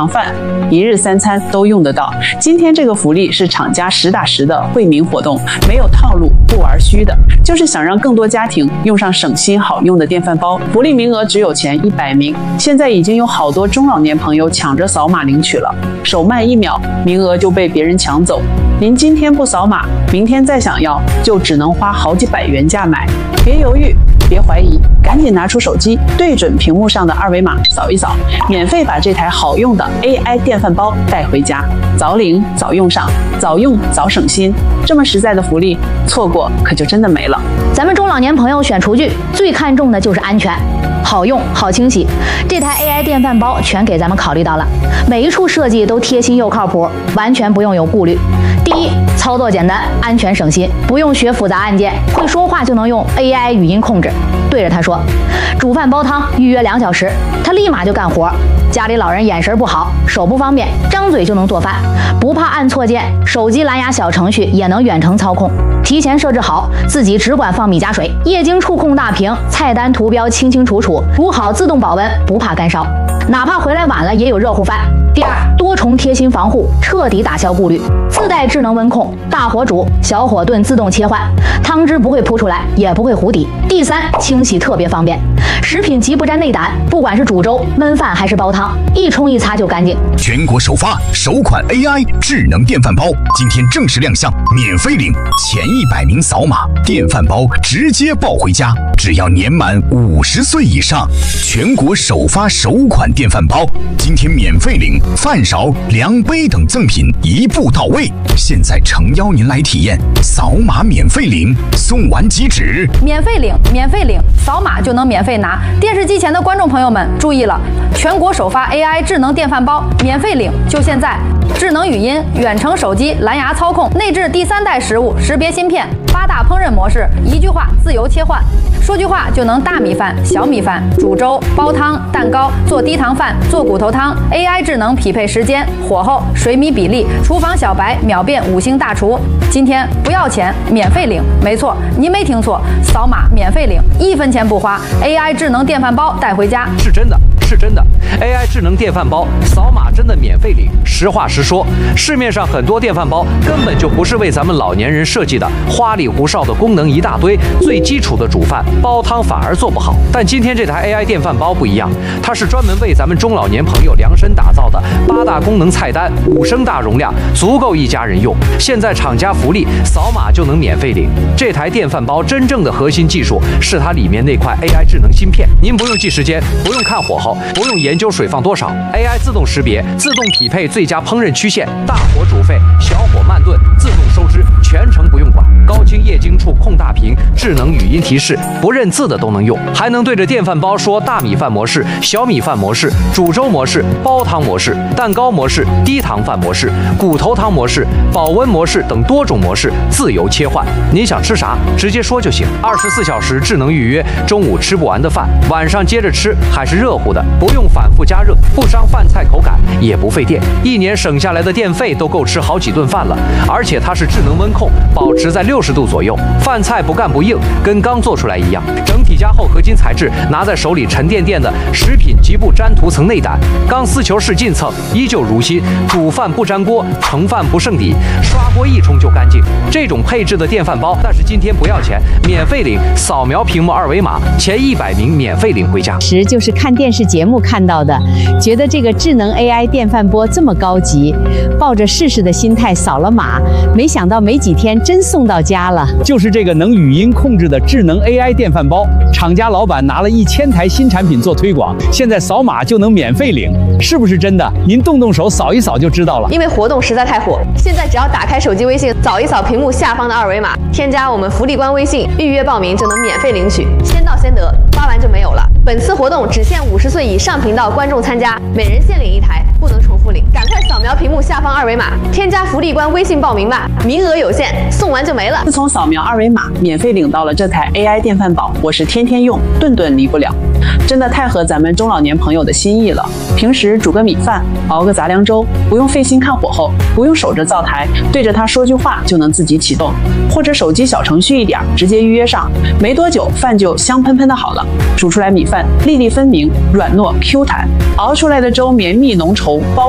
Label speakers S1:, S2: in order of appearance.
S1: 堂饭，一日三餐都用得到。今天这个福利是厂家实打实的惠民活动，没有套路，不玩虚的，就是想让更多家庭用上省心好用的电饭煲。福利名额只有前100名，现在已经有好多中老年朋友抢着扫码领取了，手慢1秒，名额就被别人抢走。您今天不扫码，明天再想要，就只能花好几百元价买。别犹豫，别怀疑，赶紧拿出手机，对准屏幕上的2维码扫一扫，免费把这台好用的 AI 电饭煲带回家。早领早用上，早用早省心，这么实在的福利，错过可就真的没了。
S2: 咱们中老年朋友选厨具最看重的就是安全，好用好清洗，这台 AI 电饭煲全给咱们考虑到了，每一处设计都贴心又靠谱，完全不用有顾虑。第一，操作简单，安全省心，不用学复杂按键，会说话就能用 AI 语音控制，对着它说煮饭煲汤预约2小时，它立马就干活。家里老人眼神不好，手不方便，张嘴就能做饭，不怕按错键，手机蓝牙小程序也能远程操控，提前设置好，自己只管放米加水，液晶触控大屏，菜单图标清清楚楚，煮好自动保温，不怕干烧，哪怕回来晚了也有热乎饭。第二，多重贴心防护，彻底打消顾虑，自带智能温控，大火煮小火炖自动切换，汤汁不会扑出来，也不会糊底。第三，清洗特别方便，食品级不沾内胆，不管是煮粥、焖饭还是煲汤，一冲一擦就干净。
S3: 全国首发首款 AI 智能电饭煲，今天正式亮相，免费领，前100名扫码，电饭煲直接抱回家，只要年满50岁以上。全国首发首款电饭煲，今天免费领饭勺、量杯等赠品一步到位。现在诚邀您来体验，扫码免费领，送完即止。
S4: 免费领，免费领，扫码就能免费拿。电视机前的观众朋友们注意了，全国首发 AI 智能电饭煲，免费领，就现在！智能语音、远程手机、蓝牙操控，内置第3代食物识别芯片，8大烹饪模式，一句话自由切换，说句话就能大米饭、小米饭、煮粥、煲汤、蛋糕、做低糖饭、做骨头汤。AI 智能匹配时间、火候、水米比例，厨房小白秒变5星大厨。今天不要钱，免费领，没错，您没听错，扫码免费领，1分钱不花 ，AI 智能电饭煲带回家，
S5: 是真的。是真的 ，AI 智能电饭煲扫码真的免费领。实话实说，市面上很多电饭煲根本就不是为咱们老年人设计的，花里胡哨的功能一大堆，最基础的煮饭煲汤反而做不好。但今天这台 AI 电饭煲不一样，它是专门为咱们中老年朋友量身打造的，8大功能菜单，5升大容量，足够一家人用。现在厂家福利，扫码就能免费领。这台电饭煲真正的核心技术是它里面那块 AI 智能芯片，您不用记时间，不用看火候。不用研究水放多少 ，AI 自动识别，自动匹配最佳烹饪曲线，大火煮沸，小火慢炖，自动收汁，全程不用管。高清液晶触控大屏，智能语音提示，不认字的都能用，还能对着电饭煲说大米饭模式、小米饭模式、煮粥模式、煲汤模式、蛋糕模式、低糖饭模式、骨头汤模式、保温模式等多种模式自由切换。您想吃啥，直接说就行。24小时智能预约，中午吃不完的饭，晚上接着吃还是热乎的。不用反复加热，不伤饭菜口感，也不费电，1年省下来的电费都够吃好几顿饭了。而且它是智能温控，保持在60度左右，饭菜不干不硬，跟刚做出来一样。整体加厚合金材质，拿在手里沉甸甸的，食品极不沾涂层内胆，钢丝球式进蹭，依旧如新。煮饭不粘锅，盛饭不剩底，刷锅一冲就干净。这种配置的电饭煲，但是今天不要钱，免费领，扫描屏幕2维码，前100名免费领回家。
S6: 就是看电视节目看到的，觉得这个智能 AI 电饭锅这么高级，抱着试试的心态扫了码，没想到没几天真送到家了。
S7: 就是这个能语音控制的智能 AI 电饭煲，厂家老板拿了1000台新产品做推广，现在扫码就能免费领，是不是真的？您动动手扫一扫就知道了。
S8: 因为活动实在太火，现在只要打开手机微信，扫一扫屏幕下方的2维码，添加我们福利官微信，预约报名就能免费领取，先到先得，发完就没有了。本次活动只限50岁以上频道观众参加，每人限领1台，不能重复领。赶快扫描屏幕下方2维码，添加福利官微信报名吧，名额有限，送完就没了。
S1: 自从扫描2维码，免费领到了这台 AI 电饭煲，我是天天用，顿顿离不了。真的太合咱们中老年朋友的心意了。平时煮个米饭，熬个杂粮粥，不用费心看火候，不用守着灶台，对着它说句话就能自己启动，或者手机小程序一点，直接预约上，没多久饭就香喷喷的好了。煮出来米饭粒粒分明，软糯 Q 弹，熬出来的粥绵密浓稠，包